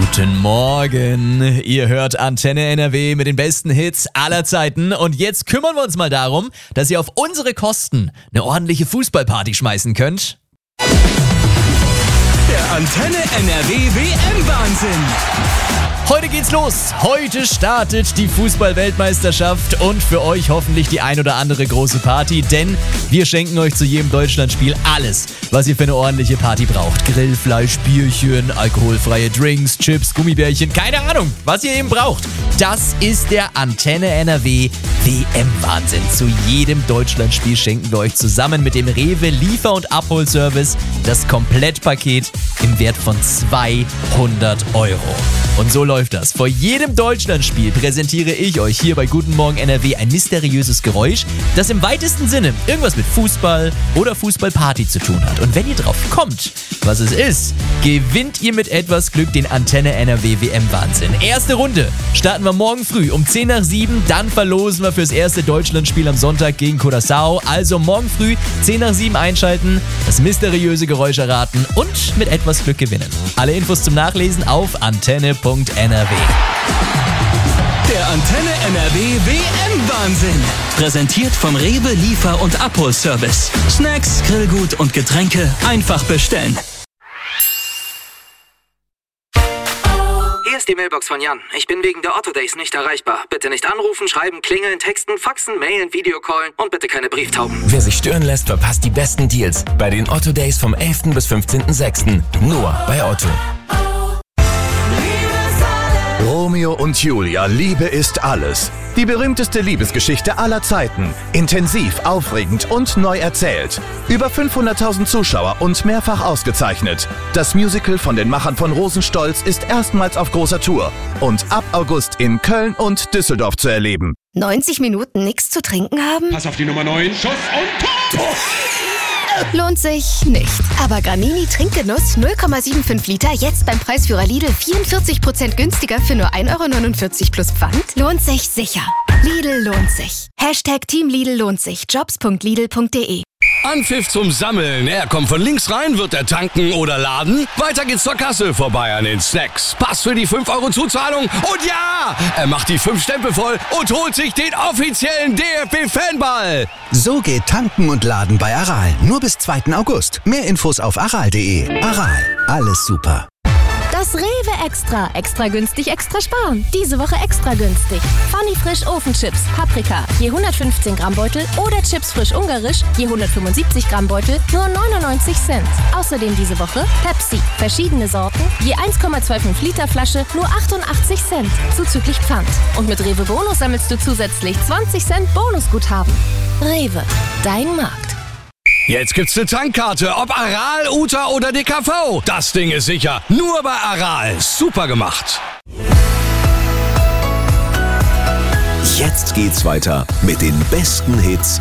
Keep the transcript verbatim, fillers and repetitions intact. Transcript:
Guten Morgen, ihr hört Antenne N R W mit den besten Hits aller Zeiten und jetzt kümmern wir uns mal darum, dass ihr auf unsere Kosten eine ordentliche Fußballparty schmeißen könnt. Der Antenne N R W W M-Wahnsinn. Heute geht's los. Heute startet die Fußball-Weltmeisterschaft und für euch hoffentlich die ein oder andere große Party, denn wir schenken euch zu jedem Deutschlandspiel alles, was ihr für eine ordentliche Party braucht. Grillfleisch, Bierchen, alkoholfreie Drinks, Chips, Gummibärchen, keine Ahnung, was ihr eben braucht. Das ist der Antenne N R W W M-Wahnsinn. Zu jedem Deutschlandspiel schenken wir euch zusammen mit dem Rewe Liefer- und Abholservice das Komplettpaket im Wert von zweihundert Euro. Und so läuft das. Vor jedem Deutschlandspiel präsentiere ich euch hier bei Guten Morgen N R W ein mysteriöses Geräusch, das im weitesten Sinne irgendwas mit Fußball oder Fußballparty zu tun hat. Und wenn ihr drauf kommt, was es ist, gewinnt ihr mit etwas Glück den Antenne N R W W M-Wahnsinn. Erste Runde starten wir morgen früh um zehn nach sieben, dann verlosen wir fürs erste Deutschlandspiel am Sonntag gegen Curaçao. Also morgen früh zehn nach sieben einschalten, das mysteriöse Geräusch erraten und mit etwas Glück gewinnen. Alle Infos zum Nachlesen auf antenne punkt n r w. Der Antenne N R W W M-Wahnsinn. Präsentiert vom Rewe Liefer- und Abholservice. Snacks, Grillgut und Getränke einfach bestellen. Hier ist die Mailbox von Jan. Ich bin wegen der Otto Days nicht erreichbar. Bitte nicht anrufen, schreiben, klingeln, texten, faxen, mailen, Videocallen und bitte keine Brieftauben. Wer sich stören lässt, verpasst die besten Deals bei den Otto Days vom elften bis fünfzehnten sechsten Nur bei Otto. Romeo und Julia, Liebe ist alles. Die berühmteste Liebesgeschichte aller Zeiten. Intensiv, aufregend und neu erzählt. Über fünfhunderttausend Zuschauer und mehrfach ausgezeichnet. Das Musical von den Machern von Rosenstolz ist erstmals auf großer Tour und ab August in Köln und Düsseldorf zu erleben. neunzig Minuten nichts zu trinken haben? Pass auf die Nummer neun, Schuss und Tor! Lohnt sich nicht. Aber Granini Trinkgenuss null Komma fünfundsiebzig Liter jetzt beim Preisführer Lidl vierundvierzig Prozent günstiger für nur ein Euro neunundvierzig plus Pfand? Lohnt sich sicher. Lidl lohnt sich. Hashtag Team Lidl lohnt sich. jobs punkt lidl punkt de. Anpfiff zum Sammeln. Er kommt von links rein, wird er tanken oder laden. Weiter geht's zur Kasse, vorbei an den Snacks. Pass für die fünf Euro Zuzahlung. Und ja, er macht die fünf Stempel voll und holt sich den offiziellen D F B-Fanball. So geht Tanken und Laden bei Aral. Nur bis zweiten August. Mehr Infos auf aral punkt de. Aral, alles super. Das Rewe Extra. Extra günstig, extra sparen. Diese Woche extra günstig. Funny Frisch Ofenchips, Paprika, je hundertfünfzehn Gramm Beutel oder Chips frisch ungarisch, je hundertfünfundsiebzig Gramm Beutel, nur neunundneunzig Cent. Außerdem diese Woche Pepsi, verschiedene Sorten, je eins Komma fünfundzwanzig Liter Flasche, nur achtundachtzig Cent, zuzüglich Pfand. Und mit Rewe Bonus sammelst du zusätzlich zwanzig Cent Bonusguthaben. Rewe, dein Markt. Jetzt gibt's eine Tankkarte, ob Aral, Uta oder D K V. Das Ding ist sicher. Nur bei Aral. Super gemacht. Jetzt geht's weiter mit den besten Hits